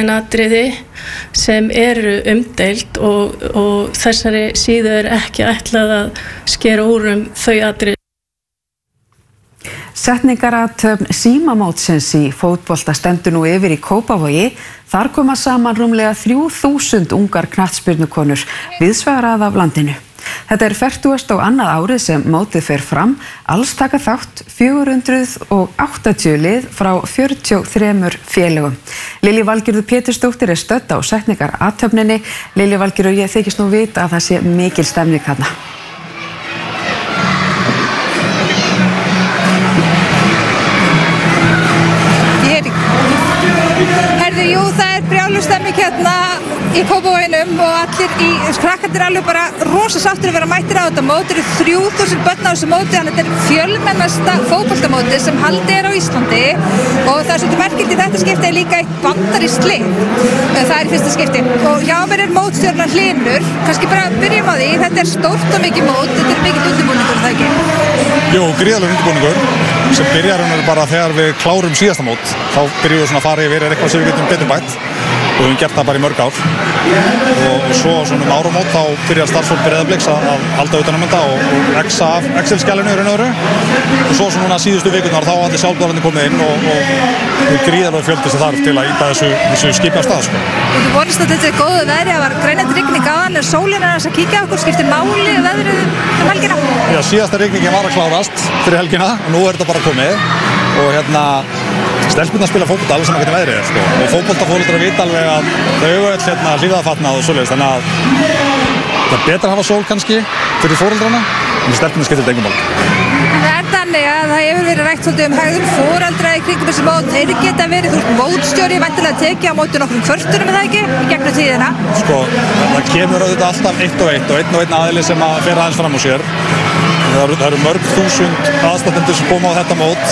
ákveðin atriði sem eru umdeild og þessari síðu ekki ætlað að skera úr þau atriði. Setningarathöfn símamótsins í fótbolta stendur nú yfir í Kópavogi. Þar koma saman rúmlega 3000 ungar knattspyrnukonur víðsvegar af landinu. Þetta 42. árið sem mótið fer fram. Alls taka þátt 480 lið frá 43 félögum. Lilja Valgerður Pétursdóttir stödd á setningarathöfninni. Lilja Valgerður, ég þykist nú vita að það sé mikil stemning þarna. Jú, það brjálustemning hérna í Kópavoginum og allir krakkarnir alveg bara rosa sáttir að vera mættir á þetta mót. Það 3000 börn á þessu móti, þannig að þetta fjölmennasta fótboltamóti sem haldið á Íslandi og það svolítið merkilegt í þetta skipti líka eitt bandarískt lið. Það í fyrsta skipti. Og hjá mér mótstjórnar Hlynur, kannski bara byrjum á því, þetta stórt og mikið mót, þetta mikill undirbúningur, það ekki? Jú, gríðarlegur undirbúningur sem byrjar bara þegar við klárum síðasta mót. Þá byrjum við svona að fara yfir eitthvað sem við getum betur bætt. Og við höfum gert það bara í mörg ár. Og svo svona áramót þá byrjar starfsfólk Breiðabliks að halda utan þetta og exa af Excel-skjalinu í raun og veru. Og svo svona síðustu vikurnar þá allir sjálfboðarnir komið inn og gríðarlegur fjöldi sem þarf til að ýta þessu skipi af stað. Og þú vonast að þetta góðu veðri, það var greinandi rigning áðan, sólin að kíkja okkur, skiptir máli veðrið helgina? Já, síðasta rigningin var að klárast fyrir helgina og nú þetta bara komið. Og stelpurnar spila fótbolta alveg saman hvernig veðrið sko. Og fótboltaforeldrar vita alveg að þau eiga öll hlífðarfatnað og svoleiðis, þannig að það betra að hafa sól kannski fyrir foreldrarna, en stelpurnar skiptir þetta engum máli. Það þannig að það hefur verið rætt svolítið hegðun foreldra í kringum þessi mót. Þeir geta verið, þú mótstjóri, væntanlega tekið á móti nokkrum kvörtunum, það ekki, í gegnum tíðina? Sko, það kemur auðvitað alltaf einn aðili sem að fer aðeins fram úr sér. Það eru mörg þúsund aðstandendur sem koma á þetta mót.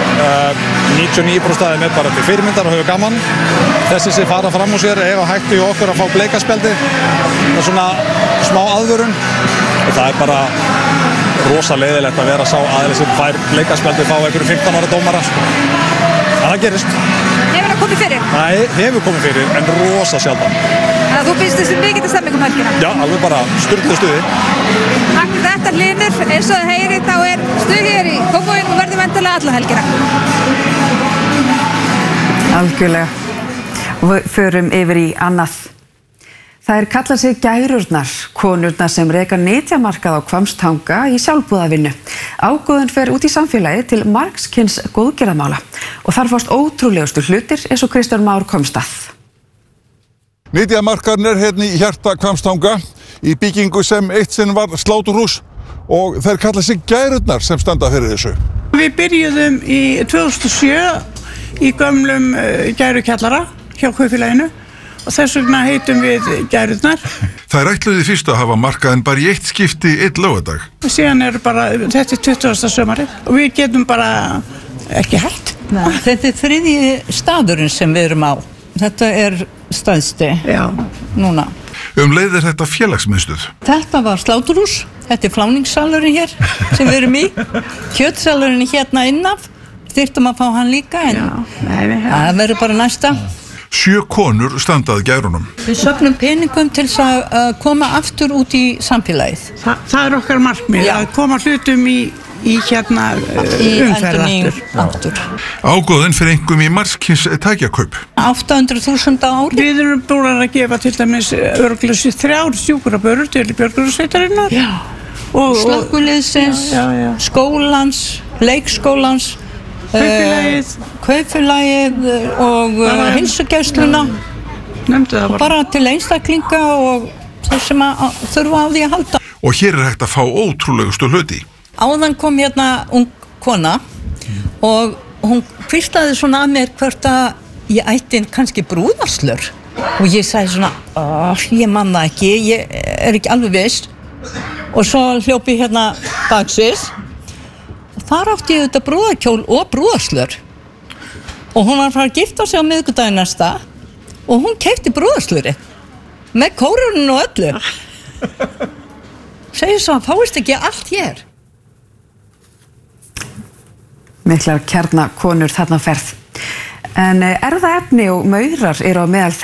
99% aðeins bara til fyrirmyndar og hefur gaman. Þessi sem fara fram úr sér eiga hættu í okkur að fá bleikaspjaldi. Það svona smá aðvörun og það bara rosa leiðilegt að vera sá aðeins sem fær bleikaspjaldi fá einhverju 15 ára dómara. En það gerist. Hefur það komið fyrir? Nei, hefur komið fyrir, en rosa sjaldan. Þannig að þú býst þessi mikið stemming helgina? Já, alveg bara sturlu stuði. Takk fyrir þetta Hlynur, eins og þið heyrið þá stuð hér í Kópavoginum og verður væntanlega alla helgina. Algjörlega. Við förum yfir í annað. Það kallað sig gærurnar, konurnar sem reka nytjamarkað á Hvammstanga í sjálfboðavinnu. Ágóðinn fer út í samfélagið til margs kyns góðgerðamála og þar fást ótrúlegustu hlutir eins og Kristján Már komst að. Nytjamarkaðurinn hérna í hjarta Hvammstanga í byggingu sem eitt sinn var sláturhús og þeir kallað sig gærurnar sem standa fyrir þessu. Við byrjuðum í 2007 í gömlum gærukjallara hjá kaupfélaginu. Og þess vegna heitum við gærurnar. Það ætluði fyrst að hafa markaðinn bara í eitt skipti einn laugardag. Síðan þetta 20. sömarið og við getum bara ekki hægt. Nei, þetta 3. staðurinn sem við erum á. Þetta staðsti núna. Leið þetta félagsmiðstöð. Þetta var sláturhús, þetta fláningssalurinn hér sem við erum í. Kjötsalurinn hérna innaf, þyrftum að fá hann líka en það verður bara næsta. 7 konur standað gærunum. Við söfnum peningum til að koma aftur út í samfélagið. Það okkar markmið, að koma hlutum í umferð aftur. Ágóðinn fyrir einhverjum í margs kyns tækjakaup. 800.000 á ári. Við erum búin að gefa til dæmis örugglega 3 sjúkrabörur til björgunarsveitarinnar. Slökkviliðsins, skólans, leikskólans, kaupfélagið og heilsugæsluna og bara til einstaklinga og þeir sem þurfa á því að halda. Og hér hægt að fá ótrúlegustu hluti. Áðan kom hérna ung kona og hún hvíslaði svona að mér hvort að ég ætti kannski brúðarslör og ég sagði svona, ég man það ekki, ég ekki alveg viss og svo hljópi hérna baksins. Þar átti ég auðvitað brúðarkjól og brúðarslör og hún var að fara að gifta sig á miðvikudaginn næsta og hún keypti brúðarslöri með kórunum og öllu. Segir svo að fáist ekki allt hér. Miklar kjarnakonur þarna ferð. En erfðaefni og maurar eru á meðal